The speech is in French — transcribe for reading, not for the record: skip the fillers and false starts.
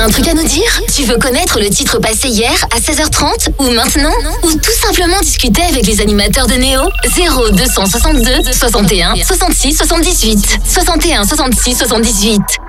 un truc à nous dire? Tu veux connaître le titre passé hier à 16h30 ou maintenant? Ou tout simplement discuter avec les animateurs de Néo? 0262 61 66 78. 61 66 78.